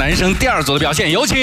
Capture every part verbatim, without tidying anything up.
男生第二组的表现，有请。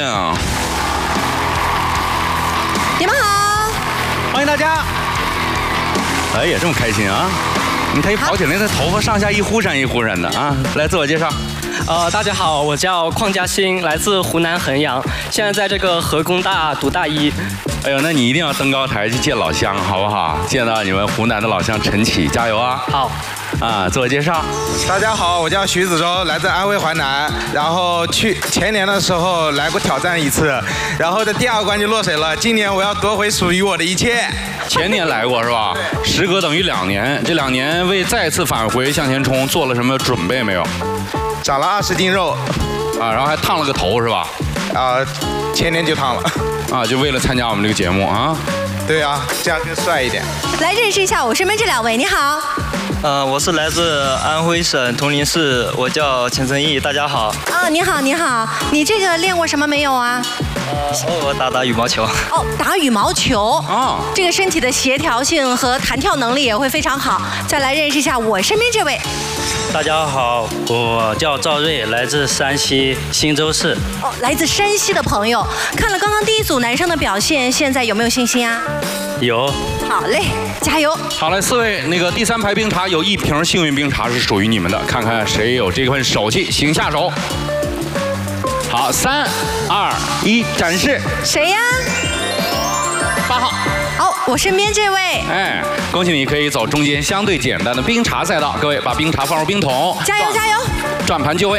你们好， 欢迎大家。哎呀，这么开心啊！你看一跑起来，那头发上下一忽闪一忽闪的啊！来，自我介绍。 呃，大家好，我叫邝嘉欣，来自湖南衡阳，现在在这个河工大读大一。 哎呦，那你一定要登高台去见老乡，好不好？见到你们湖南的老乡陈启，加油啊！ 好。 啊，自我介绍。 大家好，我叫徐子洲，来自安徽淮南，然后去前年的时候来过挑战一次，然后在第二关就落水了。今年我要夺回属于我的一切。 前年来过是吧？时隔等于两年，这两年为再次返回向前冲做了什么准备没有？ 长了二十斤肉， 啊，然后还烫了个头是吧？ 啊，前年就烫了。 啊，就为了参加我们这个节目啊？ 对啊，这样更帅一点。 来认识一下我身边这两位，你好。 呃，我是来自安徽省铜陵市，我叫钱成义，大家好。 啊，你好，你好，你这个练过什么没有啊？ 呃，偶尔打打羽毛球。 哦，打羽毛球。 哦， 这个身体的协调性和弹跳能力也会非常好。再来认识一下我身边这位。 大家好，我叫赵瑞，来自山西忻州市。 哦，来自山西的朋友，看了刚刚第一组男生的表现，现在有没有信心啊？ 有。 好嘞，加油！ 好嘞，四位，那个第三排冰茶有一瓶幸运冰茶是属于你们的，看看谁有这份手气，请下手。好，三、二、一，展示。 谁呀？ 八号。 好，我身边这位。 哎，恭喜你可以走中间相对简单的冰茶赛道。各位把冰茶放入冰桶， 加油加油！ 转盘就位。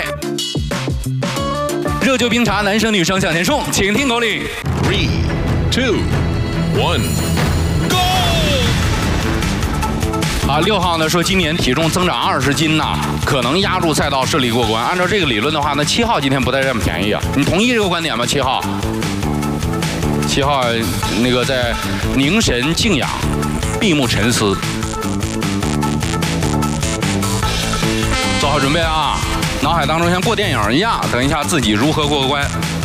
热酒冰茶，男生女生向前冲，请听口令 ：three, two, one, go！ 啊，六号呢说今年体重增长二十斤呐，可能压入赛道顺利过关。按照这个理论的话，那七号今天不太占便宜啊。你同意这个观点吗？七号？七号那个在凝神静养，闭目沉思。做好准备啊！脑海当中像过电影一样，等一下自己如何过关。